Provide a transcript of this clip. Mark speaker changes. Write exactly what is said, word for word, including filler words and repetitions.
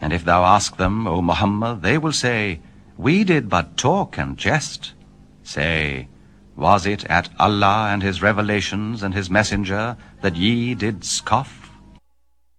Speaker 1: And if thou ask them, O Muhammad, they will say, We did but talk and jest. Say, Was it at Allah and His revelations and His messenger that ye did scoff?